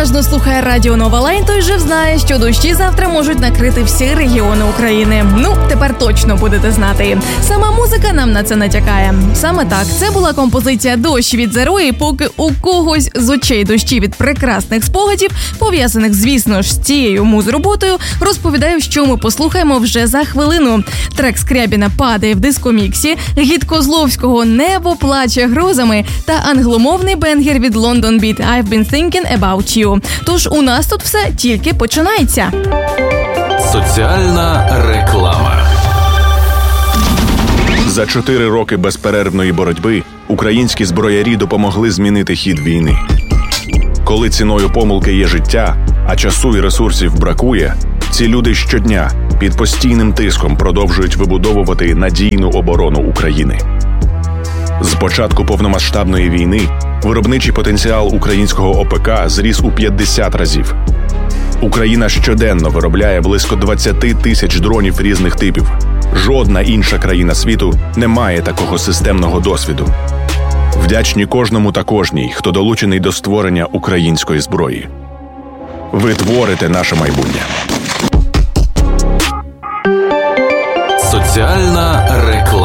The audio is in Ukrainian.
уважно слухає Радіо Нова Лайн, той же знає, що дощі завтра можуть накрити всі регіони України. Ну, тепер точно будете знати. Сама музика нам на це натякає. Саме так, це була композиція «Дощ» від Zero, і поки у когось з очей дощі від прекрасних спогадів, пов'язаних, звісно ж, з цією муз-роботою, розповідаю, що ми послухаємо вже за хвилину. Трек Скрябіна «Падає» в дискоміксі, гіт Козловського «Небо плаче грозами» та англомовний бенгер від London Beat «I've been thinking about you». Тож у нас тут все тільки починається. Соціальна реклама. За 4 роки безперервної боротьби українські зброярі допомогли змінити хід війни. Коли ціною помилки є життя, а часу і ресурсів бракує, ці люди щодня під постійним тиском продовжують вибудовувати надійну оборону України. З початку повномасштабної війни виробничий потенціал українського ОПК зріс у 50 разів. Україна щоденно виробляє близько 20 тисяч дронів різних типів. Жодна інша країна світу не має такого системного досвіду. Вдячні кожному та кожній, хто долучений до створення української зброї. Ви творите наше майбутнє. Соціальна реклама.